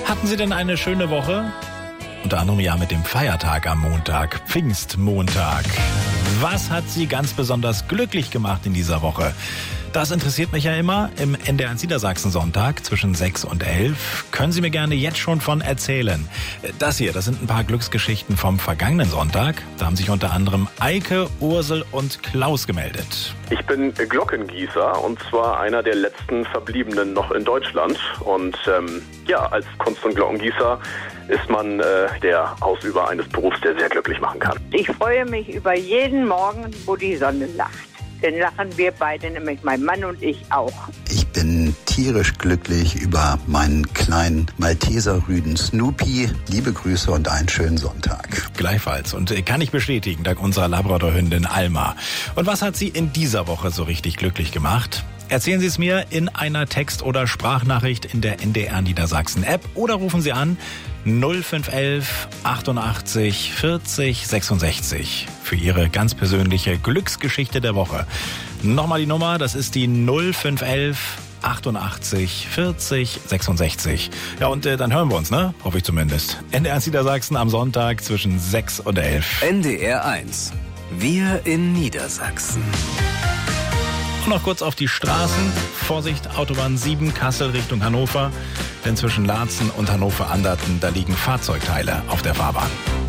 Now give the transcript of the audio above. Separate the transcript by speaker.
Speaker 1: Hatten Sie denn eine schöne Woche? Unter anderem ja mit dem Feiertag am Montag, Pfingstmontag. Was hat Sie ganz besonders glücklich gemacht in dieser Woche? Das interessiert mich ja immer. Im NDR1 Niedersachsen Sonntag zwischen 6 und 11 können Sie mir gerne jetzt schon von erzählen. Das sind ein paar Glücksgeschichten vom vergangenen Sonntag. Da haben sich unter anderem Eike, Ursel und Klaus gemeldet.
Speaker 2: Ich bin Glockengießer und zwar einer der letzten Verbliebenen noch in Deutschland. Und als Kunst- und Glockengießer ist man der Ausüber eines Berufs, der sehr glücklich machen kann.
Speaker 3: Ich freue mich über jeden Morgen, wo die Sonne lacht. Dann lachen wir beide, nämlich mein Mann und ich auch.
Speaker 4: Ich bin tierisch glücklich über meinen kleinen Malteser-Rüden Snoopy. Liebe Grüße und einen schönen Sonntag.
Speaker 1: Gleichfalls und kann ich bestätigen, dank unserer Labrador-Hündin Alma. Und was hat Sie in dieser Woche so richtig glücklich gemacht? Erzählen Sie es mir in einer Text- oder Sprachnachricht in der NDR Niedersachsen App oder rufen Sie an 0511 88 40 66 für Ihre ganz persönliche Glücksgeschichte der Woche. Nochmal die Nummer, das ist die 0511 88 40 66. Ja, und dann hören wir uns, ne? Hoffe ich zumindest. NDR Niedersachsen am Sonntag zwischen 6 und 11.
Speaker 5: NDR 1. Wir in Niedersachsen.
Speaker 1: Und noch kurz auf die Straßen. Vorsicht, Autobahn 7, Kassel Richtung Hannover. Denn zwischen Laatzen und Hannover-Anderten, da liegen Fahrzeugteile auf der Fahrbahn.